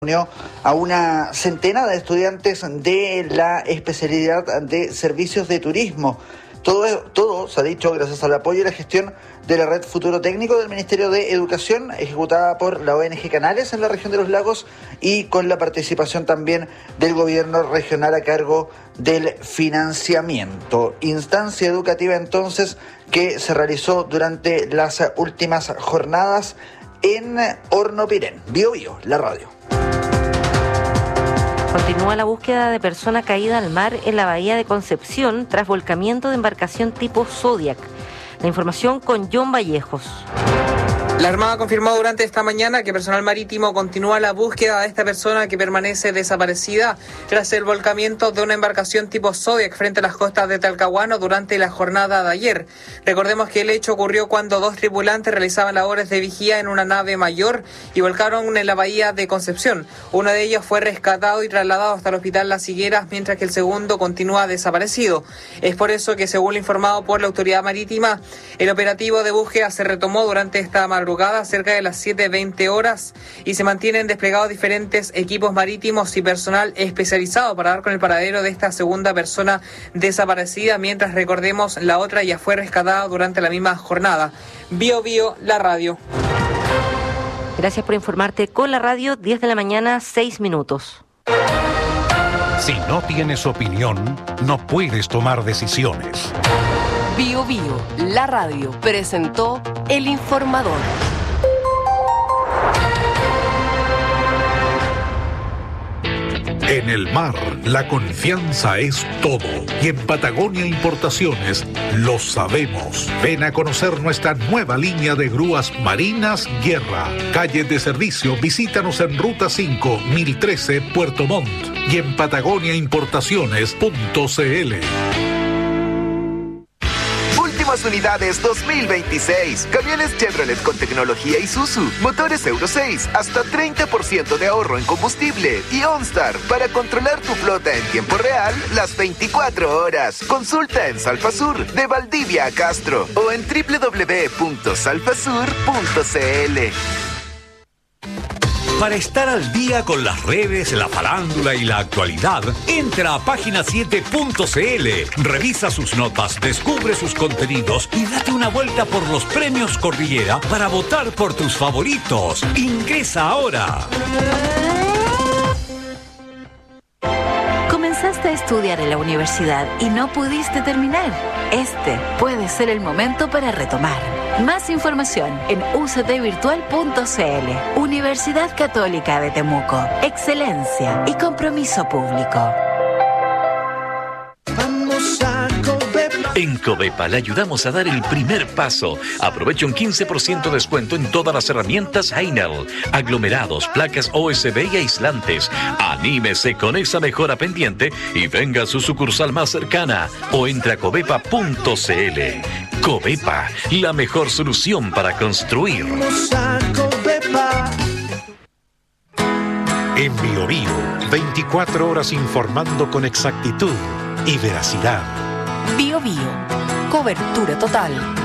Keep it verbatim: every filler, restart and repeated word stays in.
Unió a una centena de estudiantes de la especialidad de servicios de turismo. Todo, todo se ha dicho gracias al apoyo y la gestión de la Red Futuro Técnico del Ministerio de Educación, ejecutada por la O N G Canales en la región de los Lagos y con la participación también del gobierno regional a cargo del financiamiento. Instancia educativa entonces que se realizó durante las últimas jornadas en Hornopirén. Bio Bio, la radio. Continúa la búsqueda de persona caída al mar en la bahía de Concepción tras volcamiento de embarcación tipo Zodiac. La información con John Vallejos. La Armada confirmó durante esta mañana que personal marítimo continúa la búsqueda de esta persona que permanece desaparecida tras el volcamiento de una embarcación tipo Zodiac frente a las costas de Talcahuano durante la jornada de ayer. Recordemos que el hecho ocurrió cuando dos tripulantes realizaban labores de vigía en una nave mayor y volcaron en la bahía de Concepción. Uno de ellos fue rescatado y trasladado hasta el hospital Las Higueras, mientras que el segundo continúa desaparecido. Es por eso que, según lo informado por la autoridad marítima, el operativo de búsqueda se retomó durante esta madrugada cerca de las siete veinte horas y se mantienen desplegados diferentes equipos marítimos y personal especializado para dar con el paradero de esta segunda persona desaparecida, mientras, recordemos, la otra ya fue rescatada durante la misma jornada. Bio Bio, la radio. Gracias por informarte con la radio. Diez de la mañana, seis minutos. Si no tienes opinión, no puedes tomar decisiones. Bio Bio, la radio, presentó El Informador. En el mar, la confianza es todo. Y en Patagonia Importaciones lo sabemos. Ven a conocer nuestra nueva línea de grúas Marinas Guerra. Calle de servicio, visítanos en Ruta cinco, mil trece, Puerto Montt. Y en patagonia importaciones punto c l. Unidades dos mil veintiséis. Camiones Chevrolet con tecnología Isuzu. Motores Euro seis. Hasta treinta por ciento de ahorro en combustible. Y OnStar para controlar tu flota en tiempo real las veinticuatro horas. Consulta en Salfasur de Valdivia a Castro o en doble u doble u doble u punto salfasur punto c l. Para estar al día con las redes, la farándula y la actualidad, entra a página siete punto c l, revisa sus notas, descubre sus contenidos y date una vuelta por los premios Cordillera para votar por tus favoritos. Ingresa ahora. Comenzaste a estudiar en la universidad y no pudiste terminar. Este puede ser el momento para retomar. Más información en u c t virtual punto c l. Universidad Católica de Temuco. Excelencia y compromiso público. En Covepa le ayudamos a dar el primer paso. Aprovecha un quince por ciento de descuento en todas las herramientas Heinel, aglomerados, placas O S B y aislantes. Anímese con esa mejora pendiente y venga a su sucursal más cercana o entra a covepa punto c l. Covepa, la mejor solución para construir. En Bio Bio, veinticuatro horas informando con exactitud y veracidad. Bio Bio, cobertura total.